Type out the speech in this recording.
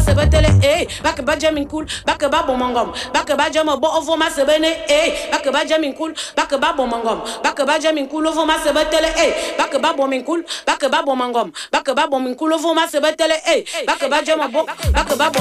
se betele, eh. Back ba jamming cool, back ba bon mangom. Back ba jam bo ovo ma se bene, eh. Back ba jamming cool, back ba bon mangom. Back ba jamming cool ovo ma se betele, eh. Back ba bon min cool, back ba bon mangom. Back ba bon min cool ovo ma se betele, eh. Back ba jam bo, back ba bon